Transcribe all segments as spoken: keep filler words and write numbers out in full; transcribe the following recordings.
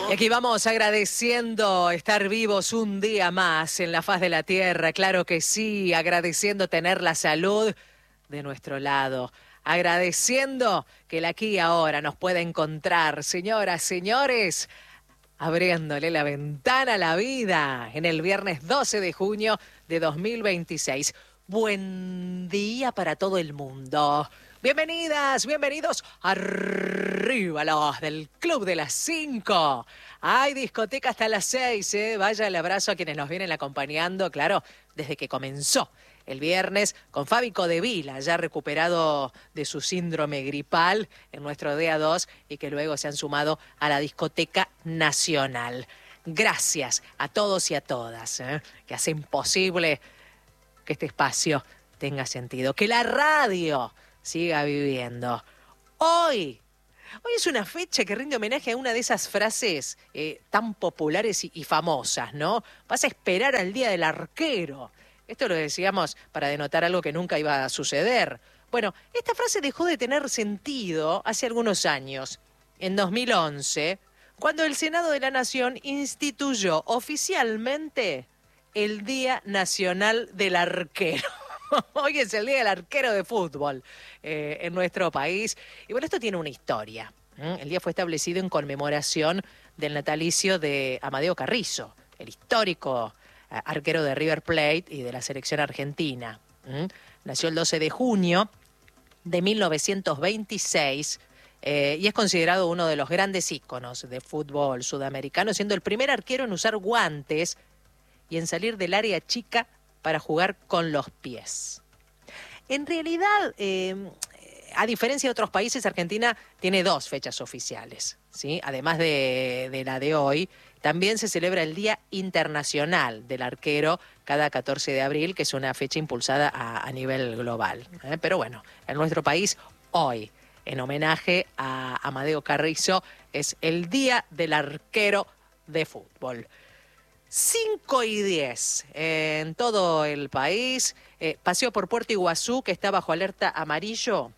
Y aquí vamos agradeciendo estar vivos un día más en la faz de la tierra, claro que sí, agradeciendo tener la salud de nuestro lado, agradeciendo que el aquí y ahora nos pueda encontrar, señoras, señores, abriéndole la ventana a la vida en el viernes doce de junio de dos mil veintiséis. Buen día para todo el mundo. Bienvenidas, bienvenidos arriba los del Club de las cinco. Hay discoteca hasta las seis, ¿eh? Vaya el abrazo a quienes nos vienen acompañando, claro, desde que comenzó el viernes con Fabi Codevila, ya recuperado de su síndrome gripal en nuestro D A dos y que luego se han sumado a la discoteca nacional. Gracias a todos y a todas, ¿eh? que hacen posible que este espacio tenga sentido, que la radio siga viviendo. Hoy, hoy es una fecha que rinde homenaje a una de esas frases eh, tan populares y, y famosas, ¿no? Vas a esperar al día del arquero. Esto lo decíamos para denotar algo que nunca iba a suceder. Bueno, esta frase dejó de tener sentido hace algunos años, en dos mil once, cuando el Senado de la Nación instituyó oficialmente el Día Nacional del Arquero. Hoy es el Día del Arquero de Fútbol eh, en nuestro país. Y bueno, esto tiene una historia. ¿eh? El día fue establecido en conmemoración del natalicio de Amadeo Carrizo, el histórico eh, arquero de River Plate y de la selección argentina. ¿eh? Nació el doce de junio de mil novecientos veintiséis eh, y es considerado uno de los grandes íconos de fútbol sudamericano, siendo el primer arquero en usar guantes y en salir del área chica para jugar con los pies. En realidad, eh, a diferencia de otros países, Argentina tiene dos fechas oficiales, ¿sí? Además de, de la de hoy, también se celebra el Día Internacional del Arquero cada catorce de abril, que es una fecha impulsada a, a nivel global. ¿eh? Pero bueno, en nuestro país, hoy, en homenaje a Amadeo Carrizo, es el Día del Arquero de Fútbol. cinco y diez eh, en todo el país. Eh, paseo por Puerto Iguazú, que está bajo alerta amarillo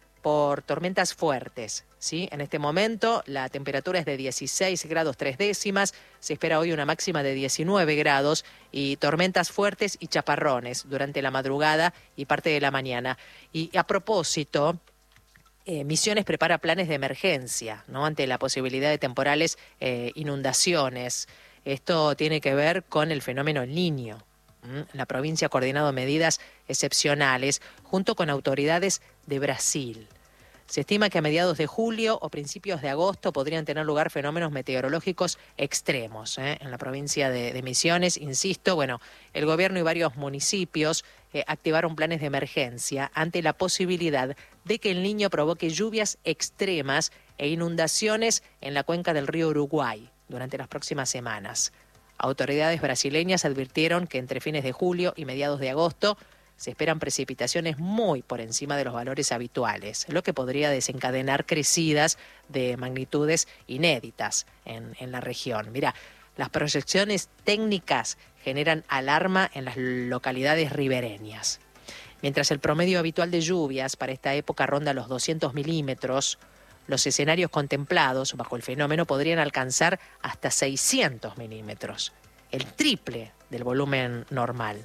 por tormentas fuertes. ¿sí? En este momento la temperatura es de dieciséis grados tres décimas. Se espera hoy una máxima de diecinueve grados y tormentas fuertes y chaparrones durante la madrugada y parte de la mañana. Y a propósito, Eh, Misiones prepara planes de emergencia, ¿no? ante la posibilidad de temporales eh, inundaciones. Esto tiene que ver con el fenómeno El Niño. ¿Mm? La provincia ha coordinado medidas excepcionales junto con autoridades de Brasil. Se estima que a mediados de julio o principios de agosto podrían tener lugar fenómenos meteorológicos extremos ¿eh? en la provincia de, de Misiones. Insisto, bueno, el gobierno y varios municipios eh, activaron planes de emergencia ante la posibilidad de que el Niño provoque lluvias extremas e inundaciones en la cuenca del río Uruguay durante las próximas semanas. Autoridades brasileñas advirtieron que entre fines de julio y mediados de agosto se esperan precipitaciones muy por encima de los valores habituales, lo que podría desencadenar crecidas de magnitudes inéditas en, en la región. Mira, las proyecciones técnicas generan alarma en las localidades ribereñas. Mientras el promedio habitual de lluvias para esta época ronda los doscientos milímetros, los escenarios contemplados bajo el fenómeno podrían alcanzar hasta seiscientos milímetros, el triple del volumen normal.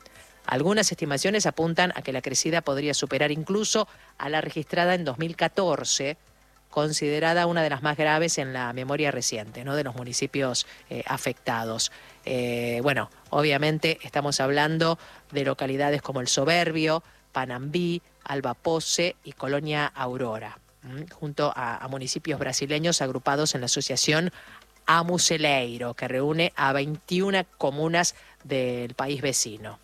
Algunas estimaciones apuntan a que la crecida podría superar incluso a la registrada en dos mil catorce, considerada una de las más graves en la memoria reciente, ¿no? de los municipios eh, afectados. Eh, bueno, obviamente estamos hablando de localidades como El Soberbio, Panambí, Albapoce y Colonia Aurora, ¿m? junto a, a municipios brasileños agrupados en la asociación Amuceleiro, que reúne a veintiuna comunas del país vecino.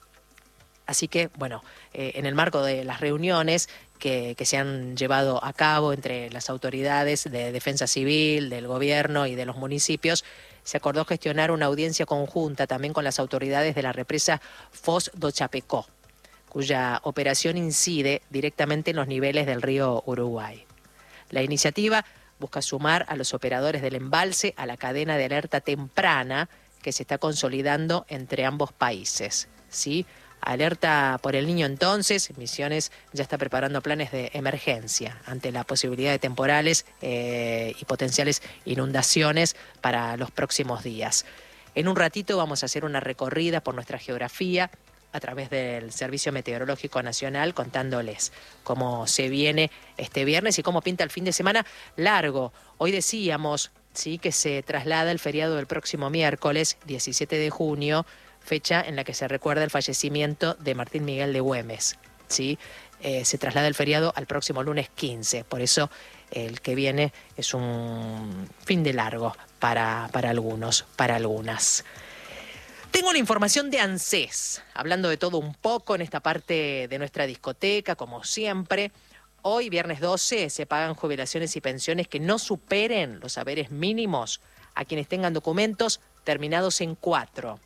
Así que, bueno, eh, en el marco de las reuniones que, que se han llevado a cabo entre las autoridades de defensa civil, del gobierno y de los municipios, se acordó gestionar una audiencia conjunta también con las autoridades de la represa Foz do Chapecó, cuya operación incide directamente en los niveles del río Uruguay. La iniciativa busca sumar a los operadores del embalse a la cadena de alerta temprana que se está consolidando entre ambos países, ¿sí? Alerta por el Niño entonces, Misiones ya está preparando planes de emergencia ante la posibilidad de temporales eh, y potenciales inundaciones para los próximos días. En un ratito vamos a hacer una recorrida por nuestra geografía a través del Servicio Meteorológico Nacional, contándoles cómo se viene este viernes y cómo pinta el fin de semana largo. Hoy decíamos, sí, que se traslada el feriado del próximo miércoles, diecisiete de junio, fecha en la que se recuerda el fallecimiento de Martín Miguel de Güemes, ¿sí? Eh, se traslada el feriado al próximo lunes quince, por eso el que viene es un fin de largo para, para algunos, para algunas. Tengo una información de ANSES, hablando de todo un poco en esta parte de nuestra discoteca, como siempre. Hoy, viernes doce, se pagan jubilaciones y pensiones que no superen los haberes mínimos a quienes tengan documentos terminados en cuatro.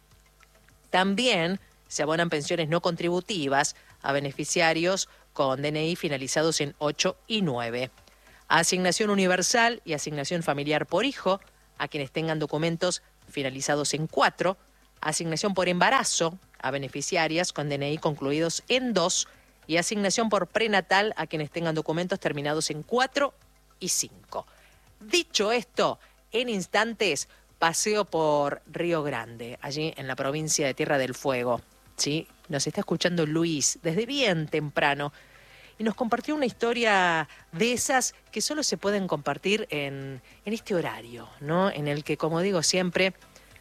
También se abonan pensiones no contributivas a beneficiarios con D N I finalizados en ocho y nueve. Asignación universal y asignación familiar por hijo a quienes tengan documentos finalizados en cuatro. Asignación por embarazo a beneficiarias con D N I concluidos en dos. Y asignación por prenatal a quienes tengan documentos terminados en cuatro y cinco. Dicho esto, en instantes paseo por Río Grande, allí en la provincia de Tierra del Fuego. ¿Sí? Nos está escuchando Luis desde bien temprano y nos compartió una historia de esas que solo se pueden compartir en, en este horario, ¿no? En el que, como digo siempre,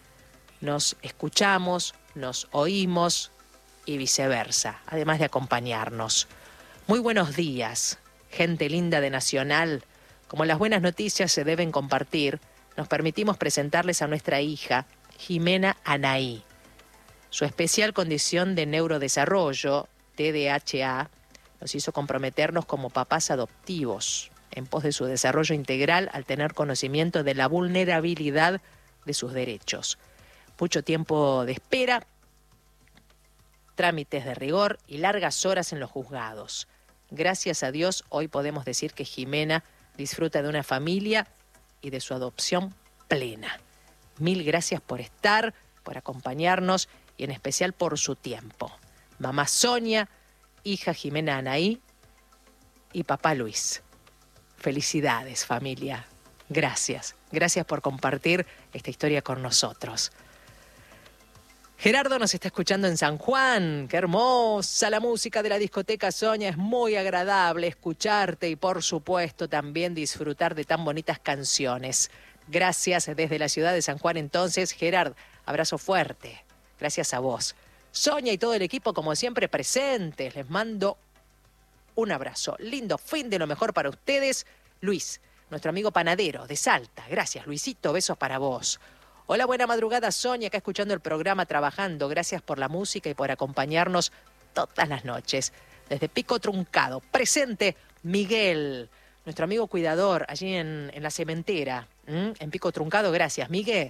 nos escuchamos, nos oímos y viceversa, además de acompañarnos. Muy buenos días, gente linda de Nacional. Como las buenas noticias se deben compartir, nos permitimos presentarles a nuestra hija, Jimena Anaí. Su especial condición de neurodesarrollo, T D A H A, nos hizo comprometernos como papás adoptivos en pos de su desarrollo integral al tener conocimiento de la vulnerabilidad de sus derechos. Mucho tiempo de espera, trámites de rigor y largas horas en los juzgados. Gracias a Dios, hoy podemos decir que Jimena disfruta de una familia y de su adopción plena. Mil gracias por estar, por acompañarnos y en especial por su tiempo. Mamá Sonia, hija Jimena Anaí y papá Luis. Felicidades, familia. Gracias. Gracias por compartir esta historia con nosotros. Gerardo nos está escuchando en San Juan. ¡Qué hermosa la música de la discoteca Sonia! Es muy agradable escucharte y, por supuesto, también disfrutar de tan bonitas canciones. Gracias desde la ciudad de San Juan, entonces. Gerard, abrazo fuerte. Gracias a vos. Sonia y todo el equipo, como siempre, presentes. Les mando un abrazo. Lindo fin de lo mejor para ustedes. Luis, nuestro amigo panadero de Salta. Gracias, Luisito. Besos para vos. Hola, buena madrugada, Sonia, acá escuchando el programa, trabajando. Gracias por la música y por acompañarnos todas las noches. Desde Pico Truncado, presente Miguel, nuestro amigo cuidador, allí en, en la cementera, ¿Mm? en Pico Truncado. Gracias, Miguel.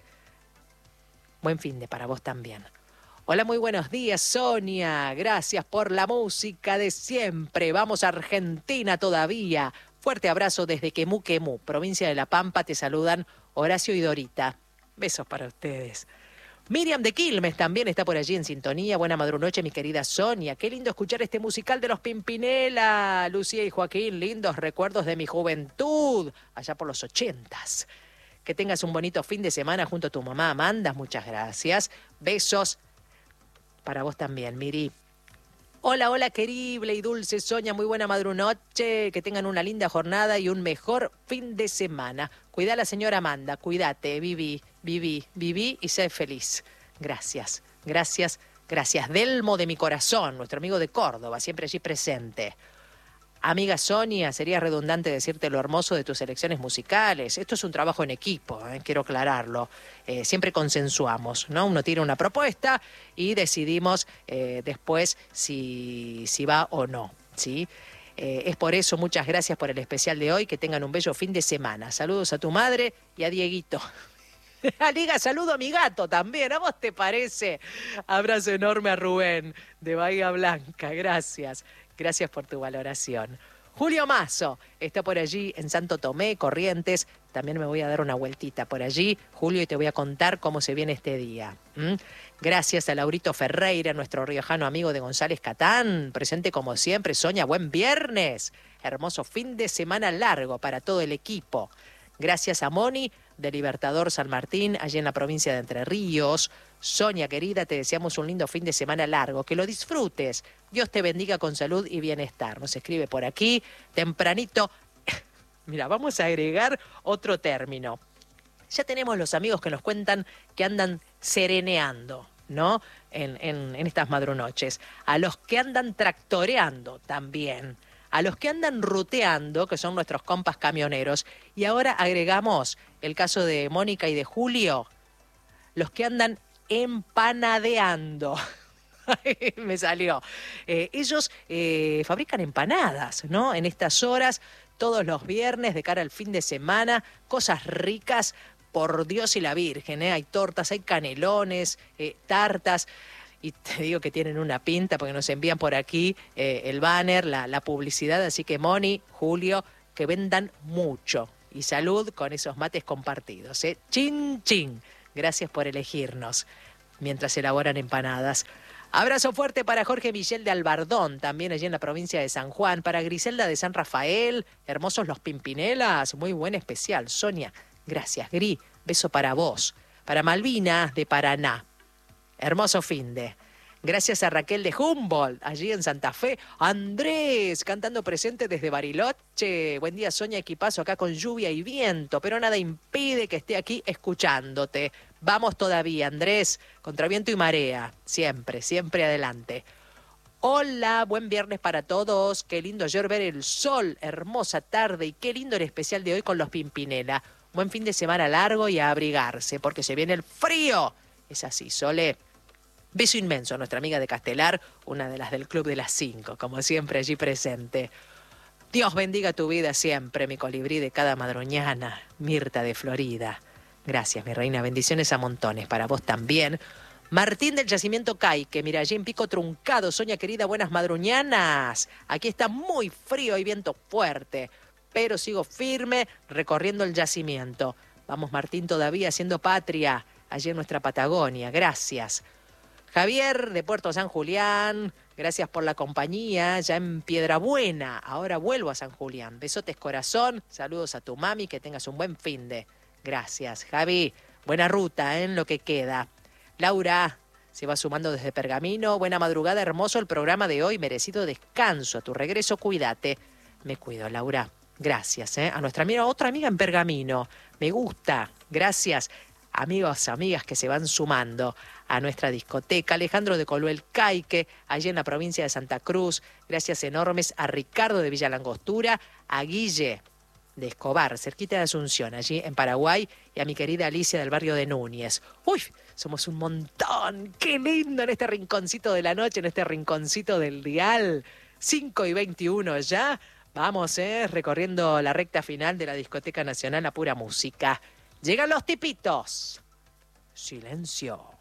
Buen fin de para vos también. Hola, muy buenos días, Sonia. Gracias por la música de siempre. Vamos a Argentina todavía. Fuerte abrazo desde Quemú, Quemú, provincia de La Pampa. Te saludan Horacio y Dorita. Besos para ustedes. Miriam de Quilmes también está por allí en sintonía. Buena madrunoche, mi querida Sonia. Qué lindo escuchar este musical de los Pimpinela. Lucía y Joaquín, lindos recuerdos de mi juventud, allá por los ochentas. Que tengas un bonito fin de semana junto a tu mamá Amanda. Muchas gracias. Besos para vos también, Miri. Hola, hola, querible y dulce Sonia, muy buena madrunoche, que tengan una linda jornada y un mejor fin de semana. Cuidá a la señora Amanda, cuídate, viví, viví, viví y sé feliz. Gracias, gracias, gracias. Delmo de mi corazón, nuestro amigo de Córdoba, siempre allí presente. Amiga Sonia, sería redundante decirte lo hermoso de tus elecciones musicales. Esto es un trabajo en equipo, ¿eh? Quiero aclararlo. Eh, siempre consensuamos, ¿no? Uno tira una propuesta y decidimos eh, después si, si va o no, ¿sí? Eh, es por eso, muchas gracias por el especial de hoy. Que tengan un bello fin de semana. Saludos a tu madre y a Dieguito. Liga, saludo a mi gato también. ¿A vos te parece? Abrazo enorme a Rubén de Bahía Blanca. Gracias. Gracias por tu valoración. Julio Mazo está por allí en Santo Tomé, Corrientes. También me voy a dar una vueltita por allí, Julio, y te voy a contar cómo se viene este día. ¿Mm? Gracias a Laurito Ferreira, nuestro riojano amigo de González Catán, presente como siempre. Sonia, buen viernes. Hermoso fin de semana largo para todo el equipo. Gracias a Moni, de Libertador San Martín, allí en la provincia de Entre Ríos. Sonia, querida, te deseamos un lindo fin de semana largo, que lo disfrutes. Dios te bendiga con salud y bienestar. Nos escribe por aquí, tempranito. Mira, vamos a agregar otro término. Ya tenemos los amigos que nos cuentan que andan sereneando, ¿no? En, en, en estas madrunoches. A los que andan tractoreando también. A los que andan ruteando, que son nuestros compas camioneros. Y ahora agregamos el caso de Mónica y de Julio. Los que andan empanadeando. Me salió. Eh, ellos eh, fabrican empanadas, ¿no? En estas horas, todos los viernes, de cara al fin de semana, cosas ricas, por Dios y la Virgen, ¿eh? Hay tortas, hay canelones, eh, tartas. Y te digo que tienen una pinta porque nos envían por aquí eh, el banner, la, la publicidad. Así que Moni, Julio, que vendan mucho. Y salud con esos mates compartidos, ¿eh? Chin, chin. Gracias por elegirnos mientras elaboran empanadas. Abrazo fuerte para Jorge Michel de Albardón, también allí en la provincia de San Juan. Para Griselda de San Rafael, hermosos los Pimpinelas, muy buen especial. Sonia, gracias. Gri, beso para vos. Para Malvina de Paraná, hermoso finde. Gracias a Raquel de Humboldt, allí en Santa Fe. Andrés, cantando presente desde Bariloche. Buen día, Sonia, equipazo acá con lluvia y viento, pero nada impide que esté aquí escuchándote. Vamos todavía, Andrés, contra viento y marea. Siempre, siempre adelante. Hola, buen viernes para todos. Qué lindo ayer ver el sol, hermosa tarde, y qué lindo el especial de hoy con los Pimpinela. Buen fin de semana largo y a abrigarse, porque se viene el frío. Es así, Sole. Beso inmenso a nuestra amiga de Castelar, una de las del Club de las Cinco, como siempre allí presente. Dios bendiga tu vida siempre, mi colibrí de cada madruñana, Mirta de Florida. Gracias, mi reina, bendiciones a montones, para vos también. Martín del Yacimiento Caique, mira, allí en Pico Truncado. Soña querida, buenas madruñanas. Aquí está muy frío y viento fuerte, pero sigo firme recorriendo el yacimiento. Vamos, Martín, todavía haciendo patria allí en nuestra Patagonia. Gracias. Javier de Puerto San Julián, gracias por la compañía, ya en Piedrabuena, ahora vuelvo a San Julián. Besotes corazón, saludos a tu mami, que tengas un buen finde. Gracias, Javi, buena ruta en lo que queda. Laura se va sumando desde Pergamino, buena madrugada, hermoso el programa de hoy, merecido descanso, a tu regreso cuídate. Me cuido, Laura, gracias, ¿eh? A nuestra amiga, otra amiga en Pergamino, me gusta, gracias. Amigos, amigas que se van sumando a nuestra discoteca. Alejandro de Coluel Caique, allí en la provincia de Santa Cruz. Gracias enormes a Ricardo de Villa Langostura, a Guille de Escobar, cerquita de Asunción, allí en Paraguay, y a mi querida Alicia del barrio de Núñez. ¡Uy! Somos un montón. ¡Qué lindo en este rinconcito de la noche, en este rinconcito del dial! cinco y veintiuno ya. Vamos, ¿eh? Recorriendo la recta final de la Discoteca Nacional a pura música. Llegan los tipitos. Silencio.